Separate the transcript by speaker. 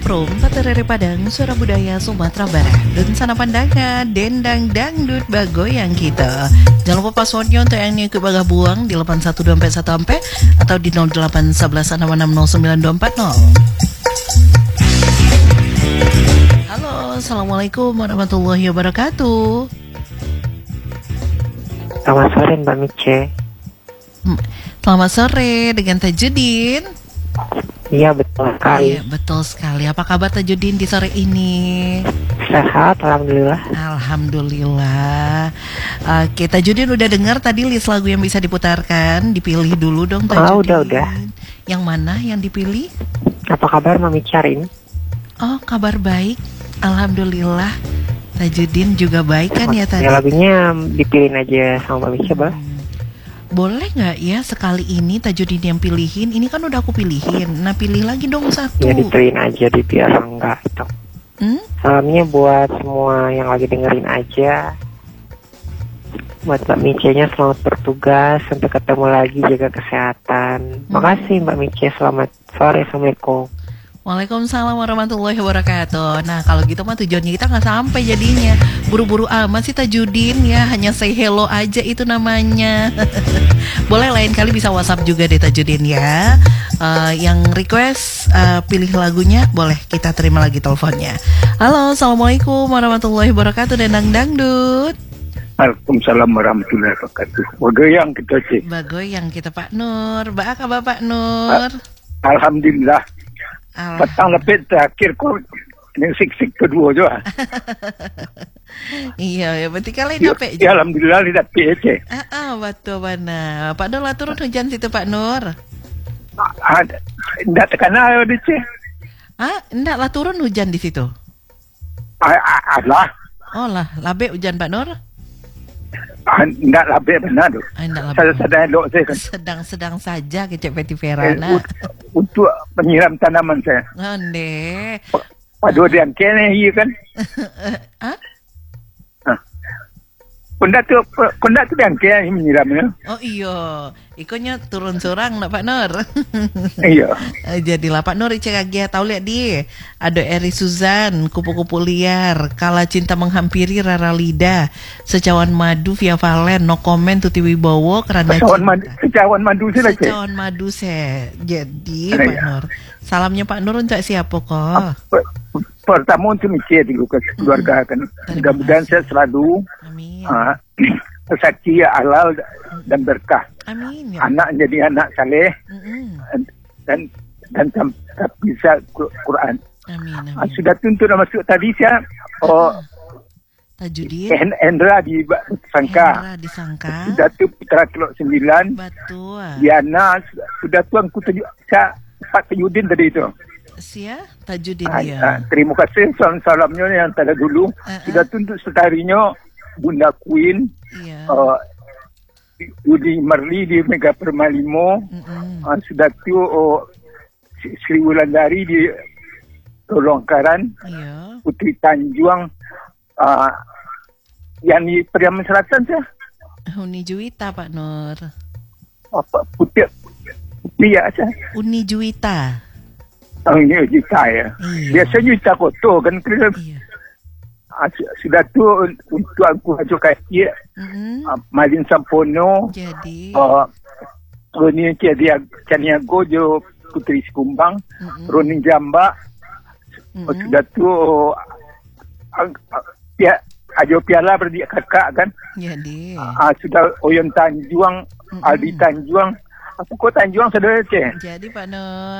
Speaker 1: Prom, Paterere Padang, Suara Budaya Sumatera Barat. Dan sana pandangan, dendang dangdut bagoyang kita. Jangan lupa passwordnya untuk yang ikut bagah buang di 812441 atau di 0811660924. Halo, Assalamualaikum warahmatullahi wabarakatuh.
Speaker 2: Selamat sore Mbak Mice.
Speaker 1: Selamat sore dengan Tajudin.
Speaker 2: Iya betul sekali.
Speaker 1: Iya betul sekali. Apa kabar Tajudin di sore ini?
Speaker 2: Sehat, alhamdulillah.
Speaker 1: Alhamdulillah. Oke, Tajudin udah dengar tadi list lagu yang bisa diputarkan? Dipilih dulu dong Tajudin.
Speaker 2: Udah.
Speaker 1: Yang mana yang dipilih?
Speaker 2: Apa kabar Mbak Mice hari ini?
Speaker 1: Oh, kabar baik. Alhamdulillah. Tajudin juga baik kan ya tadi?
Speaker 2: Ya lagunya dipilihin aja sama Mbak Mice, Bah.
Speaker 1: Boleh nggak ya sekali ini Tajudin yang pilihin? Ini kan udah aku pilihin. Nah pilih lagi dong satu.
Speaker 2: Ya dipilihin aja di biar enggak itu. Salamnya buat semua yang lagi dengerin aja. Buat Mbak Mice-nya selamat bertugas. Sampai ketemu lagi, jaga kesehatan. Makasih Mbak Mice, selamat sore. Assalamualaikum.
Speaker 1: Waalaikumsalam warahmatullahi wabarakatuh. Nah kalau gitu mah tujuannya kita nggak sampai jadinya. Buru-buru amat sih Tajudin ya. Hanya say hello aja itu namanya. Boleh lain kali bisa WhatsApp juga deh Tajudin ya. Yang request pilih lagunya boleh kita terima lagi teleponnya. Halo, Assalamualaikum warahmatullahi wabarakatuh. Dendang dangdut.
Speaker 3: Waalaikumsalam warahmatullahi wabarakatuh. Bagoyang kita cik.
Speaker 1: Bagoyang kita Pak Nur. Apa kabar Pak Nur?
Speaker 3: Alhamdulillah. Petang lepit terakhir kok yang sik-sik kedua juga.
Speaker 1: Iya, ya berarti kalian dapet.
Speaker 3: Ya alhamdulillah tidak pece.
Speaker 1: Betul benar. Pak Nur lah turun hujan situ Pak Nur.
Speaker 3: Tidak tekan ayo di cik.
Speaker 1: Enggak lah turun hujan di situ.
Speaker 3: Allah.
Speaker 1: Oh lah, labe hujan Pak Nur.
Speaker 3: Tidak labik benar tu. Sedang elok saya kan.
Speaker 1: Sedang saja kecek peti Verana.
Speaker 3: Untuk menyiram tanaman saya.
Speaker 1: Onde.
Speaker 3: Padu dia kene iya kan. Kondak tu dia kene menyiramnya.
Speaker 1: Oh iya. Ikonya turun sorang nak Pak Nur.
Speaker 3: Iya.
Speaker 1: Jadilah Pak Nur cek lagi tahu lihat dia. Ada Eri Suzan, kupu-kupu liar, kala cinta menghampiri Rara Lida, secawan madu via Valen, no comment Tuti Wibowo kerana
Speaker 3: secawan madu saya cek.
Speaker 1: Secawan madu saya. Jadi Pak Nur. Salamnya Pak Nur untuk siapa kok?
Speaker 3: Pertama untuk mikir di keluarga kan. Mudah-mudahan saya selalu saksi halal dan berkah.
Speaker 1: Amin. Ya.
Speaker 3: Anak jadi anak saleh dan bisa Quran.
Speaker 1: Amin.
Speaker 3: Sudah tuntut masuk tadi saya.
Speaker 1: Tajudin.
Speaker 3: Hendra disangka. Sudah tu Putra Kelok 9.
Speaker 1: Betul.
Speaker 3: Diana sudah tuan ku saya Pak Tajudin tadi itu.
Speaker 1: Sia Tajudin ya.
Speaker 3: Terima kasih salamnya yang tadi dulu. Sudah tuntut setarinya Bunda Queen.
Speaker 1: Iya.
Speaker 3: Udi Marli di Mega Permalimo. Sudah tu Sri Wulandari di Tolongkaran.
Speaker 1: Iya.
Speaker 3: Putri Tanjuang yang di Periaman Selatan saya.
Speaker 1: Uni Juwita Pak Nur.
Speaker 3: Apa Putri ya saya.
Speaker 1: Uni Juwita.
Speaker 3: Ini Juwita ya.
Speaker 1: Iya.
Speaker 3: Biasanya Juwita Koto kan.
Speaker 1: Iya.
Speaker 3: Sudah tu untuk aku hasil kaki Malin Sampono.
Speaker 1: Jadi
Speaker 3: Roni Caniago jo Putri Sikumbang. Roni Jamba. Sudah tu Ajo Piala berdia kakak kan.
Speaker 1: Jadi
Speaker 3: sudah Oyon Tanjuang, Aldi Tanjuang. Aku kok Tanjuang saudara cek.
Speaker 1: Jadi Pak Nur